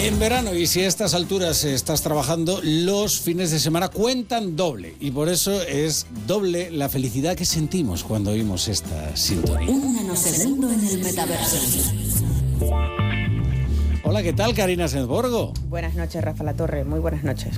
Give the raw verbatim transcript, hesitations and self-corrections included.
En verano, y si a estas alturas estás trabajando, los fines de semana cuentan doble. Y por eso es doble la felicidad que sentimos cuando oímos esta sintonía. Un nanosegundo en el metaverso. Hola, ¿qué tal, Karina Senzborgo? Buenas noches, Rafa La Torre. Muy buenas noches.